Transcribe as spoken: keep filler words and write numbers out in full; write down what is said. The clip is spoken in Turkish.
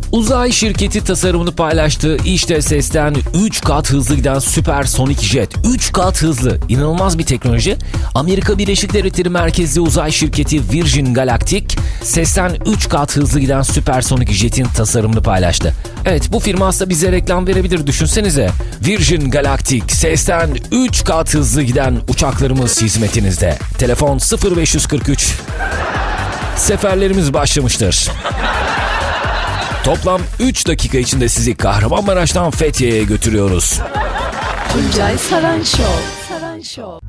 Uzay şirketi tasarımını paylaştı. İşte sesten üç kat hızlı giden süpersonik jet. üç kat hızlı. İnanılmaz bir teknoloji. Amerika Birleşik Devletleri merkezli uzay şirketi Virgin Galactic, sesten üç kat hızlı giden süpersonik jetin tasarımını paylaştı. Evet, bu firma aslında bize reklam verebilir, düşünsenize. Virgin Galactic, sesten üç kat hızlı giden uçaklarımız hizmetinizde. Telefon sıfır beş kırk üç. Seferlerimiz başlamıştır. Toplam üç dakika içinde sizi Kahramanmaraş'tan Fethiye'ye götürüyoruz. Tuncay Saran Show. Saran Show.